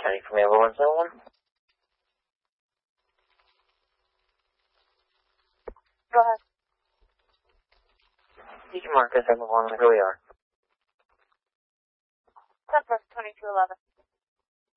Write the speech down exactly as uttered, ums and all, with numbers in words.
County from Ava one seven one. Go ahead. You can mark us up on here we are. ten first, twenty-two eleven.